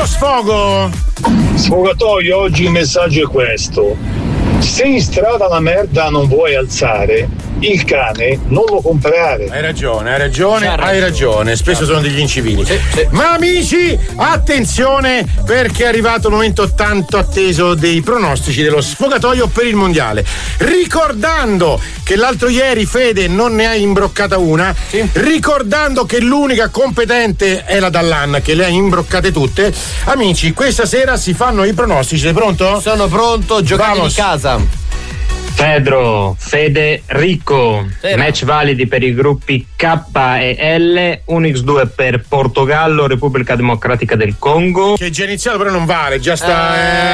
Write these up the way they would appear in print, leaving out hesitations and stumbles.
sfogo. Sfogatoio, oggi il messaggio è questo: se in strada la merda non vuoi alzare, il cane non lo comprare. Hai ragione. Spesso sono degli incivili. Sì. Ma amici, attenzione, perché è arrivato il momento tanto atteso dei pronostici dello sfogatoio per il mondiale. Ricordando che l'altro ieri Fede non ne ha imbroccata una, ricordando che l'unica competente è la Dallan, che le ha imbroccate tutte, amici, questa sera si fanno i pronostici. Sei pronto? Sono pronto, giocate di casa. Fede, Ricco, match validi per i gruppi K e L, 1x2 per Portogallo, Repubblica Democratica del Congo. Che è già iniziato, però non vale, già sta.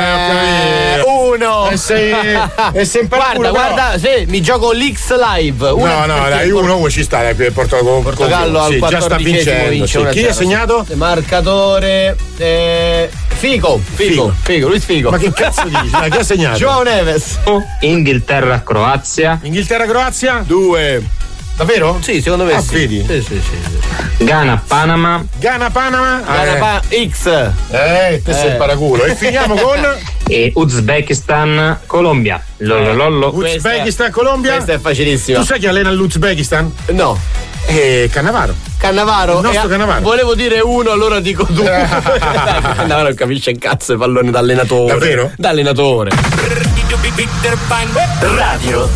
Uno. E sei imparato. Guarda, sì, mi gioco l'X Live. No, dai, uno ci sta, Portogallo al 14esimo già sta vincendo. Sì. Chi ha segnato? Marcatore. Figo, Luis Figo. Ma che cazzo dici? Dai, chi ha segnato? Joao Neves. Inghilterra-Croazia. 2. Davvero? Sì, secondo me sì. Vedi? Sì. Ghana-Panama. X. Te sei il paraculo. E finiamo con E Uzbekistan-Colombia. Lololollo. Uzbekistan-Colombia. Questa è facilissima. Tu sai chi allena l'Uzbekistan? No. Cannavaro. Il nostro Cannavaro. Volevo dire uno, allora dico due. Cannavaro non capisce un cazzo il pallone da allenatore. Davvero? Da allenatore. Radio